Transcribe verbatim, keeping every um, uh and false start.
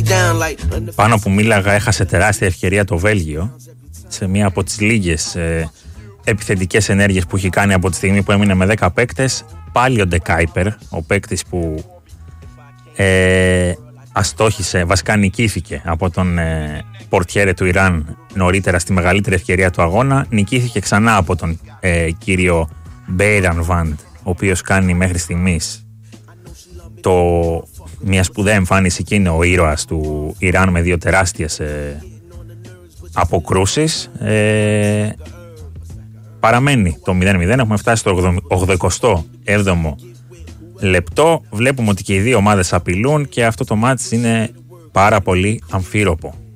Πάνω που μίλαγα, έχασε τεράστια ευκαιρία το Βέλγιο σε μία από τις λίγες ε, επιθετικές ενέργειες που έχει κάνει από τη στιγμή που έμεινε με δέκα παίκτες. Πάλι ο Ντε Κάιπερ, ο παίκτης που ε, αστόχησε, βασικά νικήθηκε από τον ε, πορτιέρε του Ιράν νωρίτερα στη μεγαλύτερη ευκαιρία του αγώνα. Νικήθηκε ξανά από τον ε, κύριο Μπέιραν Βαντ, ο οποίος κάνει μέχρι στιγμής το, μια σπουδαία εμφάνιση και είναι ο ήρωας του Ιράν με δύο τεράστιες ε, αποκρούσεις. Ε, παραμένει το μηδέν μηδέν, έχουμε φτάσει στο ογδοηκοστό έβδομο λεπτό. Βλέπουμε ότι και οι δύο ομάδες απειλούν και αυτό το μάτς είναι πάρα πολύ αμφίροπο.